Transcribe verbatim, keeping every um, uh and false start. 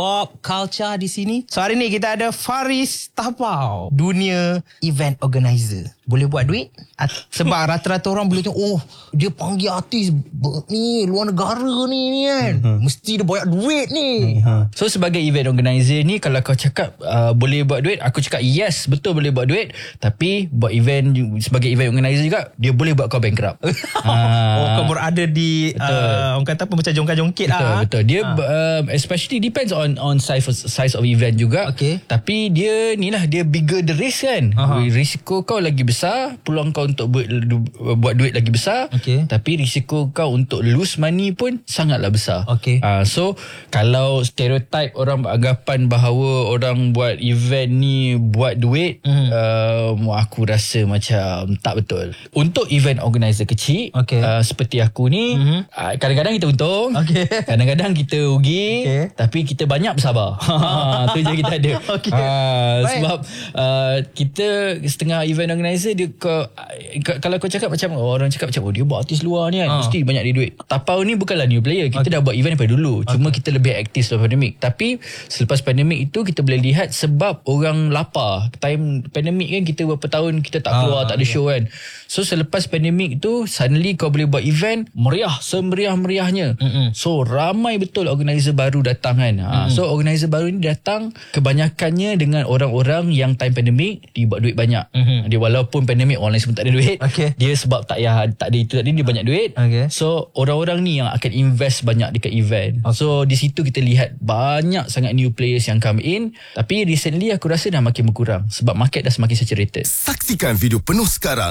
Pop Culture di sini. So hari ni kita ada Faris Tapau, dunia event organizer. Boleh buat duit? At- Sebab rata-rata orang boleh tengok, oh dia panggil artis ber- ni luar negara ni, ni kan. Uh-huh. Mesti dia banyak duit ni. Uh-huh. So sebagai event organizer ni, kalau kau cakap uh, boleh buat duit, aku cakap yes, betul boleh buat duit. Tapi buat event sebagai event organizer juga, dia boleh buat kau bankrupt. uh, Oh kau berada di uh, orang kata apa, macam jongkak-jongkit betul, lah. Betul Dia ha. uh, especially depends on on size of, size of event juga. Okay. Tapi dia ni lah, dia bigger the risk kan. uh-huh. Risiko kau lagi besar, peluang kau untuk buat, buat duit lagi besar. Okay. Tapi risiko kau untuk lose money pun sangatlah besar. Okay. uh, So kalau stereotype orang beranggapan bahawa orang buat event ni buat duit, mm. uh, aku rasa macam tak betul. Untuk event organizer kecil, okay. uh, seperti aku ni, mm-hmm. uh, kadang-kadang kita untung, okay. kadang-kadang kita rugi, okay. Tapi kita banyak bersabar. Itu je kita ada. Okay. uh, Sebab uh, kita setengah event organizer dia ke, ke, kalau kau cakap macam oh, orang cakap macam oh dia buat artis luar ni kan, uh. mesti banyak dia duit. Tapau ni bukanlah new player. Kita okay. dah buat event daripada dulu. Cuma okay. kita lebih aktif selepas pandemik. Tapi selepas pandemik itu kita boleh lihat sebab orang lapar. Time pandemik kan kita berapa tahun kita tak keluar, uh, tak ada yeah. show kan. So selepas pandemik tu suddenly kau boleh buat event meriah, semeriah-meriahnya. Mm-mm. So ramai betul organizer baru datang kan. Ha, so organizer baru ni datang kebanyakannya dengan orang-orang yang time pandemik dia buat duit banyak. Mm-hmm. Dia walaupun pandemik orang lain semua tak ada duit, okay. dia sebab tak payah tak ada itu tadi dia banyak duit. Okay. So orang-orang ni yang akan invest banyak dekat event. Okay. So di situ kita lihat banyak sangat new players yang come in. Tapi recently aku rasa dah makin berkurang sebab market dah semakin saturated. Saksikan video penuh sekarang